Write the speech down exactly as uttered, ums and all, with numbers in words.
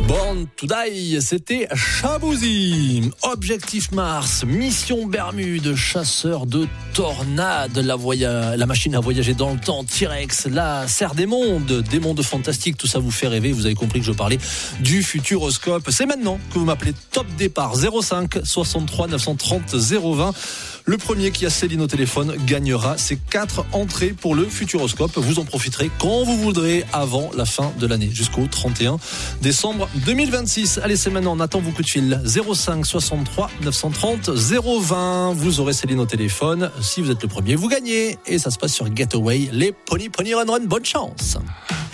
Born to Die, c'était Chabouzi. Objectif Mars, Mission Bermude, chasseur de tornades, la, voya... la machine à voyager dans le temps, T-Rex, la serre des mondes, des mondes fantastiques, tout ça vous fait rêver. Vous avez compris que je parlais du Futuroscope. C'est maintenant que vous m'appelez. Top départ zéro cinq soixante-trois neuf cent trente zéro vingt. Le premier qui a Céline au téléphone gagnera ces quatre entrées pour le Futuroscope. Vous en profiterez quand vous voudrez avant la fin de l'année, jusqu'au trente et un décembre deux mille vingt-six. Allez, c'est maintenant, on attend vos coups de fil. zéro cinq soixante-trois neuf cent trente zéro vingt. Vous aurez Céline au téléphone. Si vous êtes le premier, vous gagnez. Et ça se passe sur Getaway, les Pony Pony Run Run. Bonne chance.